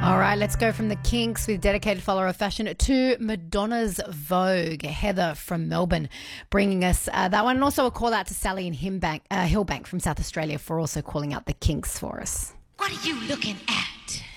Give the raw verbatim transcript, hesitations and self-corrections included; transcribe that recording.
All right, let's go from the Kinks with dedicated follower of fashion to Madonna's Vogue. Heather from Melbourne bringing us uh, that one. And also a call out to Sally in Himbank, uh, Hillbank from South Australia for also calling out the Kinks for us. What are you looking at?